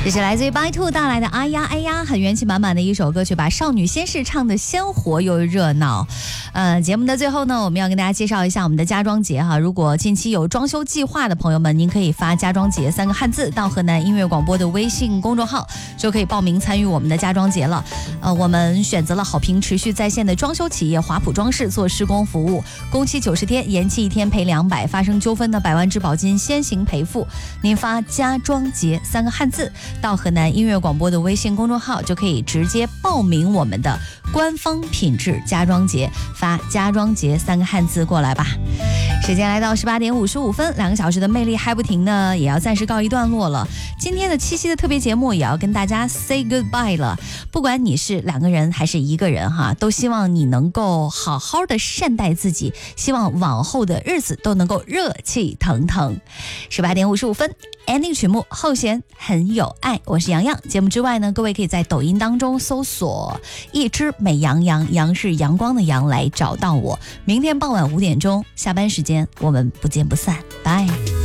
这是来自于 By2 带来的哎呀哎呀，很元气满满的一首歌曲，把少女心事唱得鲜活又热闹。节目的最后呢，我们要跟大家介绍一下我们的家装节哈。如果近期有装修计划的朋友们，您可以发家装节3个汉字到河南音乐广播的微信公众号，就可以报名参与我们的家装节了。我们选择了好评持续在线的装修企业华普装饰做施工服务，工期90天，延期1天赔200，发生纠纷的100万质保金先行赔付。您发家装节3个汉字到河南音乐广播的微信公众号，就可以直接报名我们的官方品质家装节，发家装节3个汉字过来吧。时间来到18点55分，2个小时的魅力嗨不停呢，也要暂时告一段落了。今天的七夕的特别节目也要跟大家 say goodbye 了。不管你是2个人还是1个人哈，都希望你能够好好的善待自己，希望往后的日子都能够热气腾腾。18点55分。ending 曲目后弦很有爱，我是洋洋。节目之外呢，各位可以在抖音当中搜索一只美羊羊，羊是阳光的羊，来找到我。明天傍晚5点钟下班时间，我们不见不散，拜。